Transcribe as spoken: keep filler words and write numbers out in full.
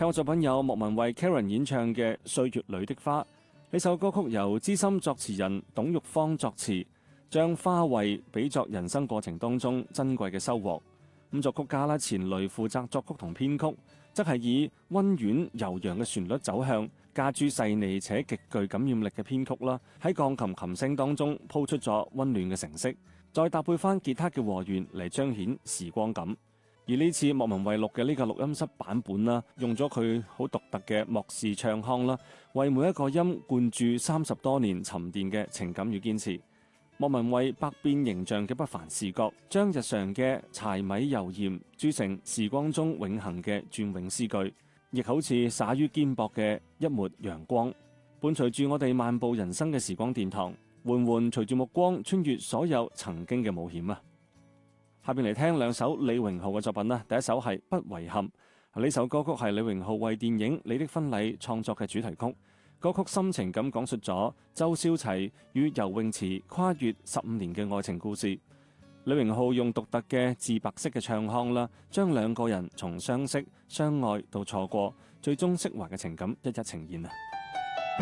聽過作品有莫文蔚 Karen 演唱嘅《歲月裏的花》，呢首歌曲由資深作詞人董玉芳作詞，將花卉比作人生過程當中珍貴嘅收穫。咁作曲家啦錢雷負責作曲同編曲，則係以溫婉悠揚嘅旋律走向，加諸細膩且極具感染力嘅編曲啦，喺鋼琴琴聲當中鋪出咗溫暖嘅成色，再搭配翻吉他嘅和弦嚟彰顯時光感。而呢次莫文蔚錄嘅呢個錄音室版本啦，用咗佢好獨特嘅莫氏唱腔啦，為每一個音灌注三十多年沉澱嘅情感與堅持。莫文蔚百變形象嘅不凡視覺，將日常嘅柴米油鹽鑄成時光中永恆嘅雋永詩句，亦好似灑於肩膊嘅一抹陽光，伴隨住我哋漫步人生嘅時光殿堂，緩緩隨住目光穿越所有曾經嘅冒險啊！下邊嚟聽兩首李榮浩嘅作品啦。第一首係不遺憾，呢首歌曲係李榮浩為電影《你的婚禮》創作嘅主題曲。歌曲深情咁講述咗周瀟齊與游泳池跨越十五年嘅愛情故事。李榮浩用獨特嘅自白式嘅唱腔啦，將兩個人從相識、相愛到錯過，最終釋懷嘅情感一一呈現啊！